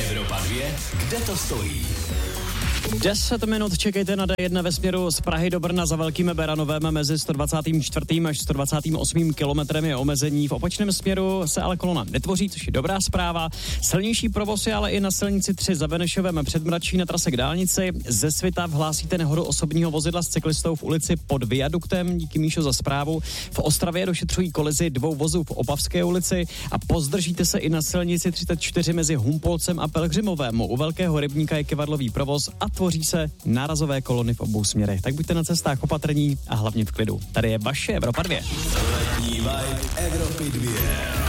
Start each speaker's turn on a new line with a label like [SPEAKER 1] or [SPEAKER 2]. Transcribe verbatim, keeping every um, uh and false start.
[SPEAKER 1] Evropa dvě, kde to stojí?
[SPEAKER 2] deset minut čekejte na D jedna ve směru z Prahy do Brna za Velkým Beranovem. Mezi sto dvacátým čtvrtým až sto dvacátým osmým kilometrem je omezení. V opačném směru se ale kolona netvoří, což je dobrá zpráva. Silnější provoz je ale i na silnici tři za Benešovem předmračí na trase k dálnici. Ze Svitav hlásíte nehodu osobního vozidla s cyklistou v ulici pod viaduktem. Díky, Míšo, za zprávu. V Ostravě došetřují kolizi dvou vozů v Opavské ulici a pozdržíte se i na silnici třicet čtyři mezi Humpolcem a Pelhřimovem. U Velkého rybníka je kivadlový provoz a tvoří se nárazové kolony v obou směrech. Tak buďte na cestách opatrní a hlavně v klidu. Tady je vaše Evropa dvě.
[SPEAKER 1] Letní vibe Evropy dvě.